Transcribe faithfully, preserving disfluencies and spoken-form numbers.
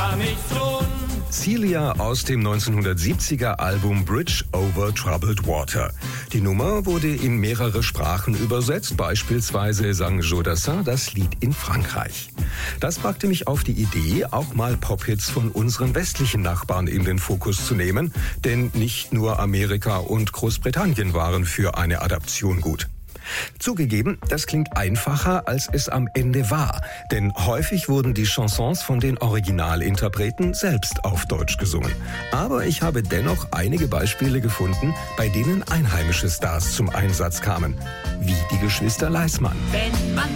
kann ich tun. Celia aus dem neunzehnhundertsiebziger Album Bridge over Troubled Water. Die Nummer wurde in mehrere Sprachen übersetzt, beispielsweise sang Joe Dassin das Lied in Frankreich. Das brachte mich auf die Idee, auch mal Pophits von unseren westlichen Nachbarn in den Fokus zu nehmen, denn nicht nur Amerika und Großbritannien waren für eine Adaption gut. Zugegeben, das klingt einfacher, als es am Ende war, denn häufig wurden die Chansons von den Originalinterpreten selbst auf Deutsch gesungen. Aber ich habe dennoch einige Beispiele gefunden, bei denen einheimische Stars zum Einsatz kamen, wie die Geschwister Leismann. Wenn man